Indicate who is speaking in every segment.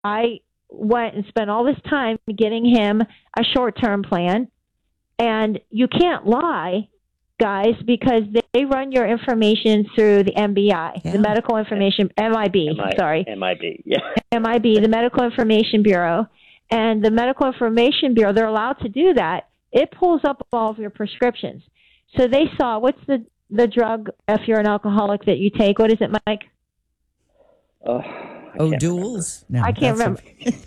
Speaker 1: I went and spent all this time getting him a short-term plan. And you can't lie, guys, because they run your information through the MBI, the Medical Information, MIB,
Speaker 2: yeah.
Speaker 1: MIB, the Medical Information Bureau. And the Medical Information Bureau, they're allowed to do that. It pulls up all of your prescriptions. So they saw, what's the drug, if you're an alcoholic, that you take? What is it, Mike?
Speaker 3: Duals? No,
Speaker 1: I can't remember.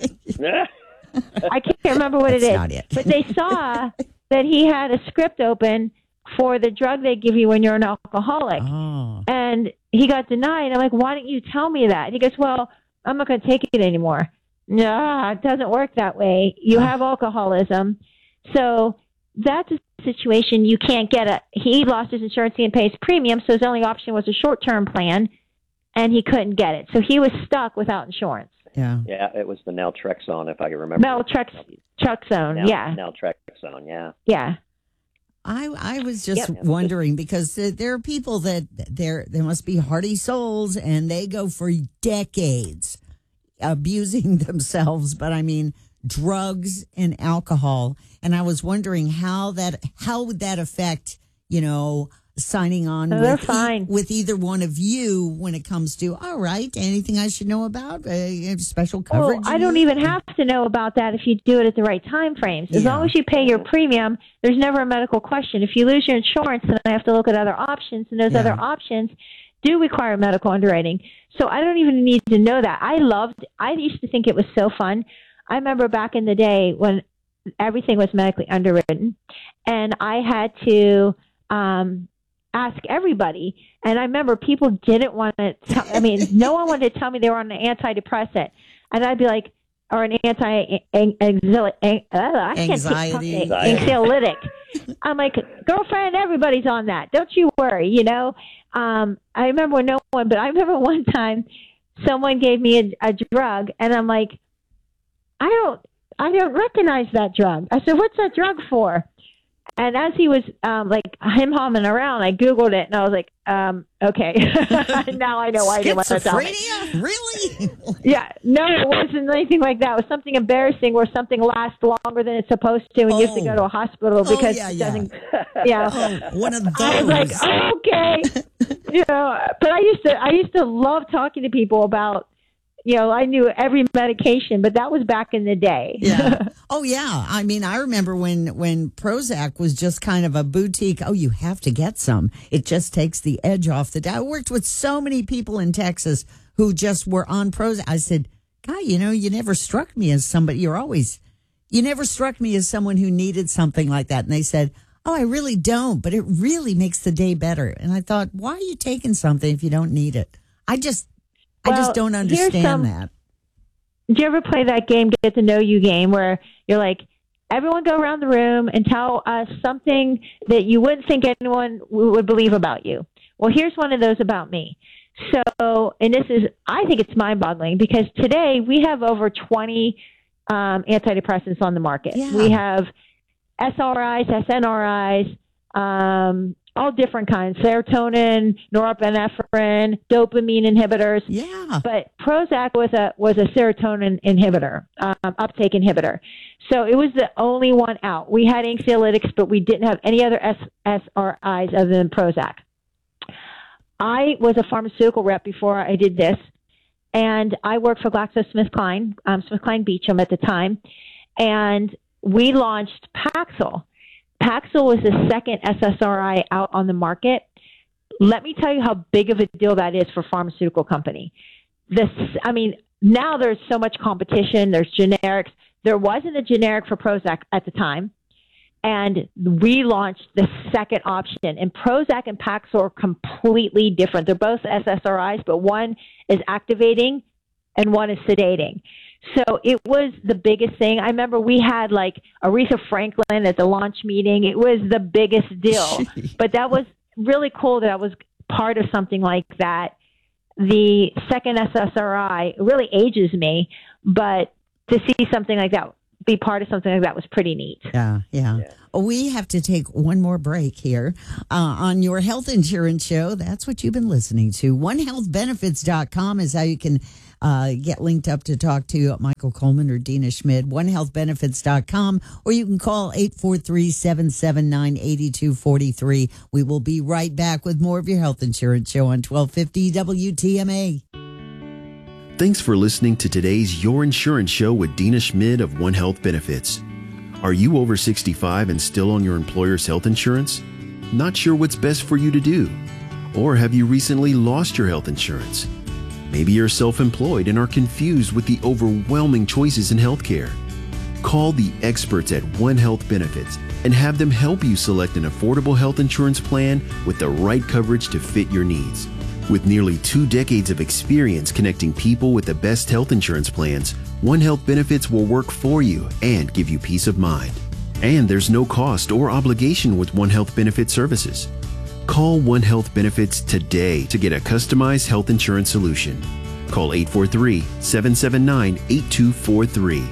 Speaker 1: I can't remember what
Speaker 3: That's
Speaker 1: it is.
Speaker 3: not it.
Speaker 1: But they saw that he had a script open for the drug they give you when you're an alcoholic.
Speaker 3: Oh.
Speaker 1: And he got denied. I'm like, why didn't you tell me that? He goes, well, I'm not going to take it anymore. No, it doesn't work that way. You have alcoholism. So that's a situation you can't get it. He lost his insurance and pays premium, so his only option was a short-term plan, and he couldn't get it. So he was stuck without insurance.
Speaker 3: Yeah.
Speaker 2: Yeah, it was the naltrexone, if I can remember.
Speaker 1: Naltrexone, yeah.
Speaker 2: Naltrexone, yeah.
Speaker 1: Yeah.
Speaker 3: I was just wondering, because there are people that there must be hardy souls, and they go for decades abusing themselves, but I mean drugs and alcohol. And I was wondering how would that affect, signing on with either one of you when it comes to, all right, anything I should know about, special coverage?
Speaker 1: I don't even have to know about that if you do it at the right time frames. As long as you pay your premium, there's never a medical question. If you lose your insurance, then I have to look at other options, and those other options do require medical underwriting. So I don't even need to know that. I used to think it was so fun. I remember back in the day when everything was medically underwritten, and I had to ask everybody. And I remember people didn't want to no one wanted to tell me they were on an antidepressant. And I'd be like, or an anxiolytic. I'm like, girlfriend, everybody's on that. Don't you worry, I remember I remember one time someone gave me a drug, and I'm like, I don't recognize that drug. I said, what's that drug for? And as he was humming around, I Googled it, and I was like, okay. Now I know why I didn't want to tell me.
Speaker 3: Schizophrenia? Really?
Speaker 1: Yeah. No, it wasn't anything like that. It was something embarrassing where something lasts longer than it's supposed to, and you have to go to a hospital because it doesn't. Yeah.
Speaker 3: One of those.
Speaker 1: I was like, okay. But I used to love talking to people about, I knew every medication, but that was back in the day.
Speaker 3: Yeah. Oh, yeah. I mean, I remember when Prozac was just kind of a boutique. Oh, you have to get some. It just takes the edge off the day. I worked with so many people in Texas who just were on Prozac. I said, God, you never struck me as somebody. You never struck me as someone who needed something like that. And they said, oh, I really don't, but it really makes the day better. And I thought, why are you taking something if you don't need it? I just don't understand that.
Speaker 1: Did you ever play that game, Get to Know You game, where you're like, everyone go around the room and tell us something that you wouldn't think anyone would believe about you? Well, here's one of those about me. So, and I think it's mind-boggling, because today we have over 20 antidepressants on the market.
Speaker 3: Yeah.
Speaker 1: We have SRIs, SNRIs, all different kinds, serotonin, norepinephrine, dopamine inhibitors.
Speaker 3: Yeah.
Speaker 1: But Prozac was a serotonin inhibitor, uptake inhibitor. So it was the only one out. We had anxiolytics, but we didn't have any other SRIs other than Prozac. I was a pharmaceutical rep before I did this, and I worked for GlaxoSmithKline, SmithKline Beecham at the time, and we launched Paxil. Paxil was the second SSRI out on the market. Let me tell you how big of a deal that is for a pharmaceutical company. Now there's so much competition. There's generics. There wasn't a generic for Prozac at the time. And we launched the second option. And Prozac and Paxil are completely different. They're both SSRIs, but one is activating and one is sedating. So it was the biggest thing. I remember we had like Aretha Franklin at the launch meeting. It was the biggest deal. But that was really cool that I was part of something like that. The second SSRI really ages me, but to see something like that, be part of something like that was pretty neat.
Speaker 3: Yeah. We have to take one more break here on your health insurance show. That's what you've been listening to. OneHealthBenefits.com is how you can get linked up to talk to Michael Coleman or Dina Schmid. OneHealthBenefits.com, or you can call 843-779-8243. We will be right back with more of your health insurance show on 1250 WTMA.
Speaker 4: Thanks for listening to today's Your Insurance Show with Dina Schmid of One Health Benefits. Are you over 65 and still on your employer's health insurance? Not sure what's best for you to do? Or have you recently lost your health insurance? Maybe you're self-employed and are confused with the overwhelming choices in healthcare. Call the experts at One Health Benefits and have them help you select an affordable health insurance plan with the right coverage to fit your needs. With nearly 2 decades of experience connecting people with the best health insurance plans, One Health Benefits will work for you and give you peace of mind. And there's no cost or obligation with One Health Benefit services. Call One Health Benefits today to get a customized health insurance solution. Call 843-779-8243,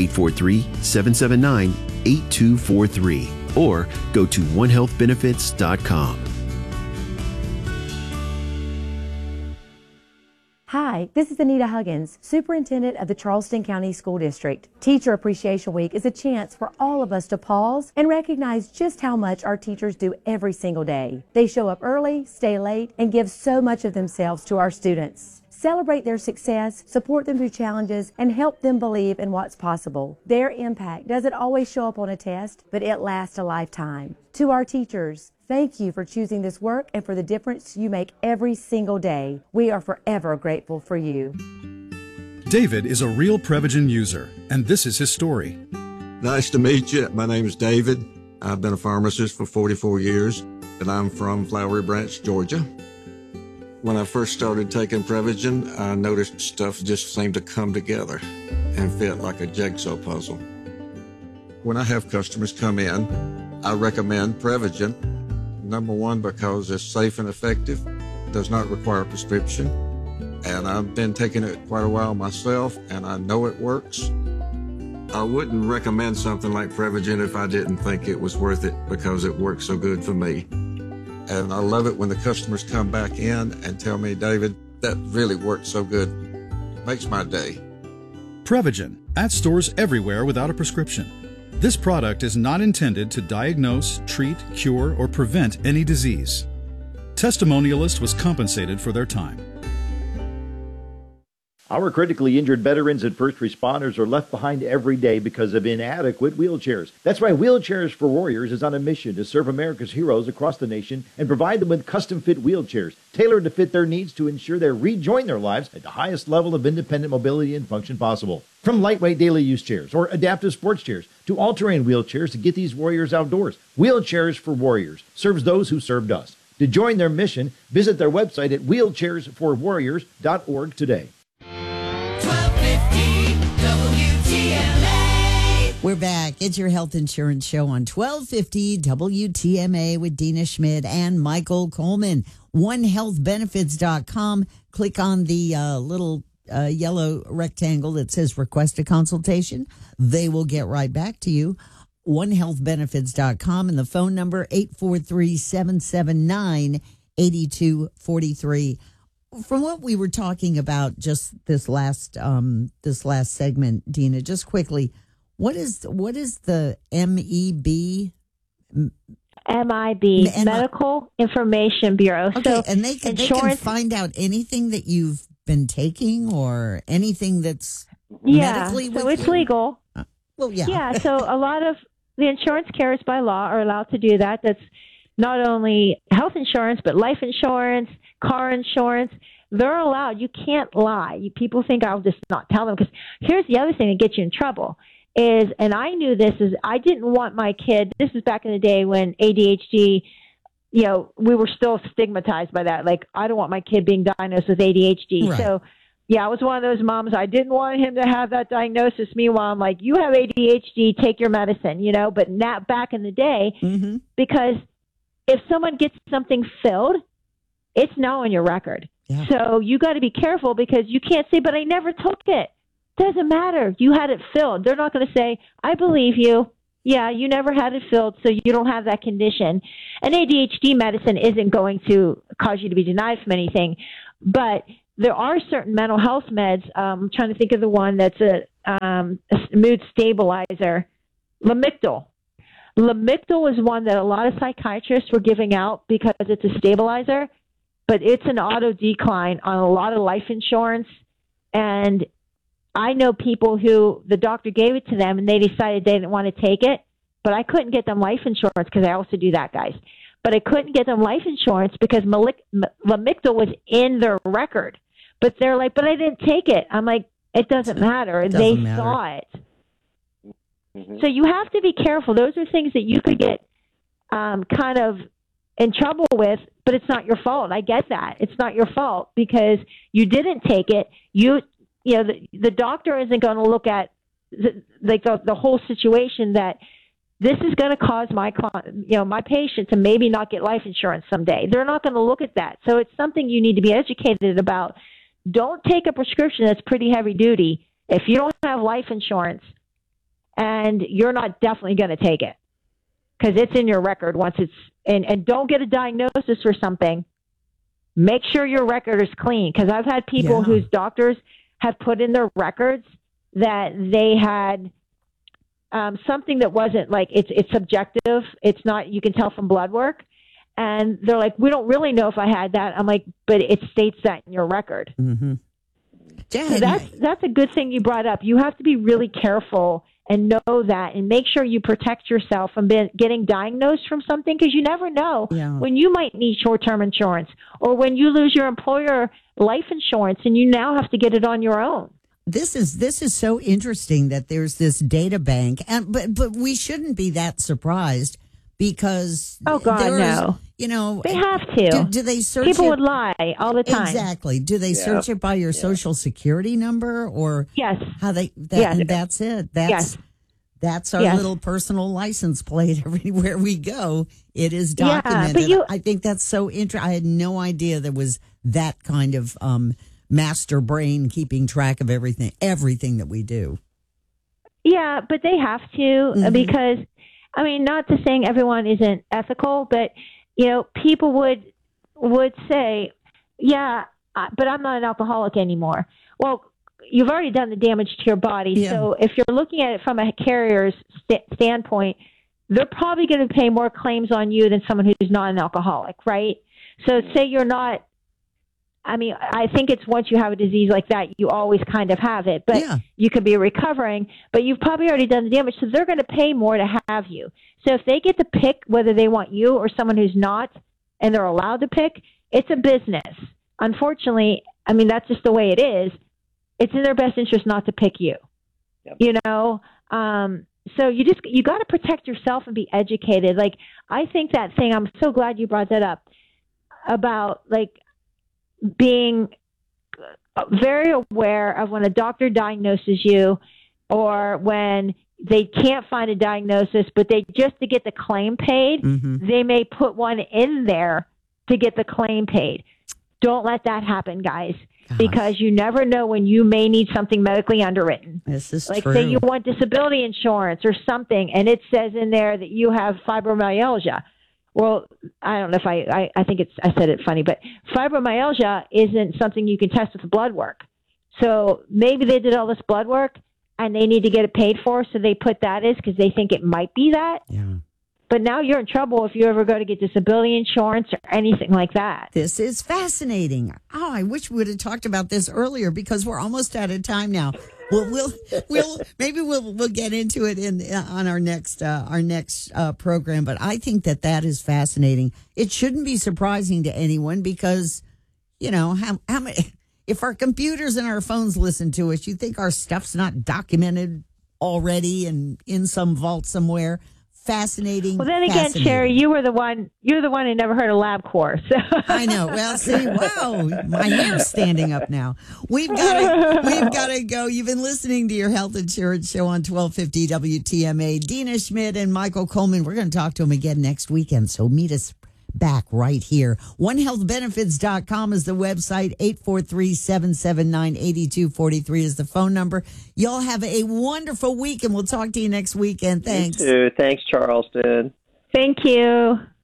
Speaker 4: 843-779-8243, or go to onehealthbenefits.com.
Speaker 5: Hi, this is Anita Huggins, Superintendent of the Charleston County School District. Teacher Appreciation Week is a chance for all of us to pause and recognize just how much our teachers do every single day. They show up early, stay late, and give so much of themselves to our students. Celebrate their success, support them through challenges, and help them believe in what's possible. Their impact doesn't always show up on a test, but it lasts a lifetime. To our teachers, thank you for choosing this work and for the difference you make every single day. We are forever grateful for you.
Speaker 6: David is a real Prevagen user, and this is his story.
Speaker 7: Nice to meet you. My name is David. I've been a pharmacist for 44 years, and I'm from Flowery Branch, Georgia. When I first started taking Prevagen, I noticed stuff just seemed to come together and fit like a jigsaw puzzle. When I have customers come in, I recommend Prevagen. Number one, because it's safe and effective, does not require a prescription, and I've been taking it quite a while myself, and I know it works. I wouldn't recommend something like Prevagen if I didn't think it was worth it because it works so good for me. And I love it when the customers come back in and tell me, David, that really worked so good. Makes my day.
Speaker 6: Prevagen, at stores everywhere without a prescription. This product is not intended to diagnose, treat, cure, or prevent any disease. Testimonialist was compensated for their time.
Speaker 8: Our critically injured veterans and first responders are left behind every day because of inadequate wheelchairs. That's why Wheelchairs for Warriors is on a mission to serve America's heroes across the nation and provide them with custom-fit wheelchairs, tailored to fit their needs to ensure they rejoin their lives at the highest level of independent mobility and function possible. From lightweight daily use chairs or adaptive sports chairs to all-terrain wheelchairs to get these warriors outdoors, Wheelchairs for Warriors serves those who served us. To join their mission, visit their website at wheelchairsforwarriors.org today.
Speaker 3: We're back. It's your health insurance show on 1250 WTMA with Dina Schmid and Michael Coleman. OneHealthBenefits.com. Click on the little yellow rectangle that says request a consultation. They will get right back to you. OneHealthBenefits.com and the phone number 843-779-8243. From what we were talking about just this last segment, Dina, just quickly, what is the MEB?
Speaker 1: MIB, Medical Information Bureau.
Speaker 3: Okay,
Speaker 1: so
Speaker 3: and they can find out anything that you've been taking or anything that's medically with
Speaker 1: so it's
Speaker 3: you?
Speaker 1: legal.
Speaker 3: Well, yeah.
Speaker 1: Yeah, so a lot of the insurance carriers by law are allowed to do that. That's not only health insurance, but life insurance, car insurance. They're allowed. You can't lie. People think I'll just not tell them. Because here's the other thing that gets you in trouble is, and I knew this, is I didn't want my kid, this is back in the day when ADHD, we were still stigmatized by that. Like, I don't want my kid being diagnosed with ADHD.
Speaker 3: Right.
Speaker 1: So, yeah, I was one of those moms. I didn't want him to have that diagnosis. Meanwhile, I'm like, you have ADHD, take your medicine, But now, back in the day, because if someone gets something filled, it's now on your record.
Speaker 3: Yeah.
Speaker 1: So you got to be careful because you can't say, but I never took it. Doesn't matter. You had it filled. They're not going to say, I believe you. Yeah, you never had it filled, so you don't have that condition. And ADHD medicine isn't going to cause you to be denied from anything. But there are certain mental health meds. I'm trying to think of the one that's a mood stabilizer, Lamictal. Lamictal is one that a lot of psychiatrists were giving out because it's a stabilizer, but it's an auto decline on a lot of life insurance. And I know people who the doctor gave it to them and they decided they didn't want to take it, but I couldn't get them life insurance because I also do that, guys. But I couldn't get them life insurance because Lamictal was in their record. But they're like, but I didn't take it. I'm like, it doesn't matter. They saw it. So you have to be careful. Those are things that you could get kind of in trouble with, but it's not your fault. I get that. It's not your fault because you didn't take it. You know, the doctor isn't going to look at the whole situation that this is going to cause my patient to maybe not get life insurance someday. They're not going to look at that. So it's something you need to be educated about. Don't take a prescription that's pretty heavy duty if you don't have life insurance, and you're not definitely going to take it because it's in your record once it's and don't get a diagnosis for something. Make sure your record is clean because I've had people whose doctors have put in their records that they had something that wasn't like it's subjective. It's not, you can tell from blood work. And they're like, we don't really know if I had that. I'm like, but it states that in your record.
Speaker 3: Mm-hmm.
Speaker 1: So that's a good thing you brought up. You have to be really careful and know that and make sure you protect yourself from getting diagnosed from something because you never know when you might need short-term insurance or when you lose your employer life insurance and you now have to get it on your own.
Speaker 3: This is so interesting that there's this data bank, but we shouldn't be that surprised because
Speaker 1: no,
Speaker 3: you know,
Speaker 1: they have to.
Speaker 3: Do they search?
Speaker 1: People would lie all the time.
Speaker 3: Exactly. Do they search it by your social security number or
Speaker 1: how
Speaker 3: they? And that's it. That's our little personal license plate everywhere we go. It is documented.
Speaker 1: Yeah,
Speaker 3: I think that's so interesting. I had no idea there was that kind of master brain keeping track of everything that we do.
Speaker 1: Yeah, but they have to because, I mean, not to saying everyone isn't ethical, but, you know, people would say, but I'm not an alcoholic anymore. Well, you've already done the damage to your body. Yeah. So if you're looking at it from a carrier's standpoint, they're probably going to pay more claims on you than someone who's not an alcoholic, right? So say you're not, I mean, I think it's once you have a disease like that, you always kind of have it, but you could be recovering, but you've probably already done the damage. So they're going to pay more to have you. So if they get to pick whether they want you or someone who's not, and they're allowed to pick, it's a business. Unfortunately, I mean, that's just the way it is. It's in their best interest not to pick you, you know? So you got to protect yourself and be educated. Like, I think that thing, I'm so glad you brought that up about like being very aware of when a doctor diagnoses you or when they can't find a diagnosis, but they just to get the claim paid, they may put one in there to get the claim paid. Don't let that happen, guys. Because you never know when you may need something medically underwritten.
Speaker 3: This is
Speaker 1: like
Speaker 3: true.
Speaker 1: Say you want disability insurance or something, and it says in there that you have fibromyalgia. Well, I don't know if I think I said it funny, but fibromyalgia isn't something you can test with blood work. So maybe they did all this blood work and they need to get it paid for, so they put that as because they think it might be that.
Speaker 3: Yeah.
Speaker 1: But now you're in trouble if you ever go to get disability insurance or anything like that.
Speaker 3: This is fascinating. Oh, I wish we would have talked about this earlier because we're almost out of time now. We'll get into it on our next program. But I think that is fascinating. It shouldn't be surprising to anyone because, you know, how many, if our computers and our phones listen to us, you think our stuff's not documented already and in some vault somewhere. Fascinating.
Speaker 1: Well, then again, Sherry, you're the one who never heard of LabCorp. So.
Speaker 3: I know. Well, see, wow, my hair's standing up now. We've got to go. You've been listening to your health insurance show on 1250 WTMA. Dina Schmidt and Michael Coleman. We're going to talk to them again next weekend. So meet us back right here. OneHealthBenefits.com is the website. 843-779-8243 is the phone number. Y'all have a wonderful week, and we'll talk to you next weekend. Thanks.
Speaker 2: You too. Thanks, Charleston.
Speaker 1: Thank you.